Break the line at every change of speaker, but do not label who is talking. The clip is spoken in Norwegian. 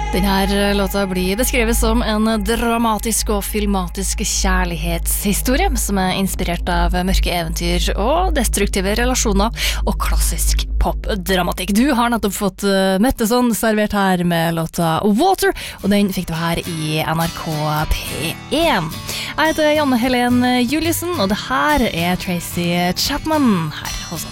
Denne låta blir beskrevet som en dramatisk og filmatisk kjærlighetshistorie som inspirert av mørke eventyr og destruktive relasjoner og klassisk popdramatikk. Du har nettopp fått Metteson servert her med låta Water, og den fikk du her i NRK P1. Jeg heter Janne Helen Juliussen, og det her Tracy Chapman. Hei.